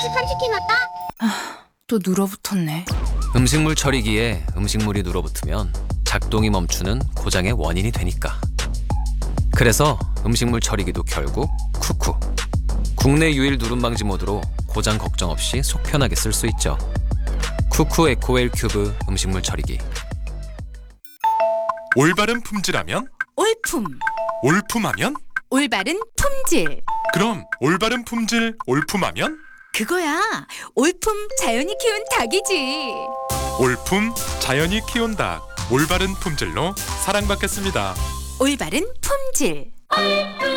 아저씨 30개 났다? 또 눌어붙었네. 음식물 처리기에 음식물이 눌어붙으면 작동이 멈추는 고장의 원인이 되니까. 그래서 음식물 처리기도 결국 쿠쿠. 국내 유일 누름 방지 모드로 고장 걱정 없이 속 편하게 쓸 수 있죠. 쿠쿠 에코웰 큐브 음식물 처리기. 올바른 품질하면? 올품. 올품하면? 올바른 품질. 그럼 올바른 품질 올품하면? 그거야. 올품 자연이 키운 닭이지. 올품 자연이 키운 닭. 올바른 품질로 사랑받겠습니다. 올바른 품질.